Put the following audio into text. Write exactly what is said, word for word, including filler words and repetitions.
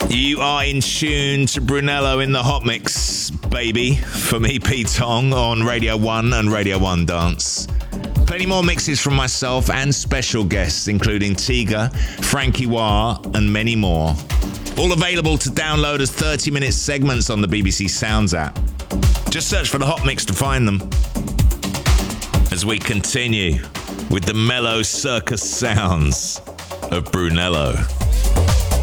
You are in tune to Brunello in the Hot Mix, baby, for me, Pete Tong, on Radio one and Radio one Dance. Plenty more mixes from myself and special guests, including Tiga, Frankie Wah, and many more. All available to download as thirty-minute segments on the B B C Sounds app. Just search for the Hot Mix to find them. As we continue with the mellow circus sounds of Brunello.